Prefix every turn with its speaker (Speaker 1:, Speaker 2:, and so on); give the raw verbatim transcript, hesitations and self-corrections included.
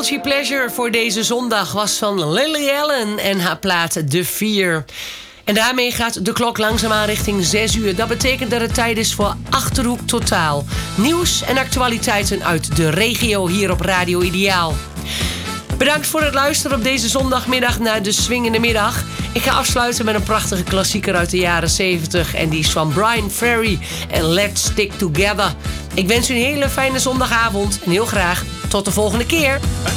Speaker 1: Guilty Pleasure voor deze zondag was van Lily Allen en haar plaat De Vier. En daarmee gaat de klok langzaamaan richting zes uur. Dat betekent dat het tijd is voor Achterhoek Totaal. Nieuws en actualiteiten uit de regio hier op Radio Ideaal. Bedankt voor het luisteren op deze zondagmiddag naar de Swingende Middag. Ik ga afsluiten met een prachtige klassieker uit de jaren zeventig. En die is van Brian Ferry en Let's Stick Together. Ik wens u een hele fijne zondagavond en heel graag tot de volgende keer.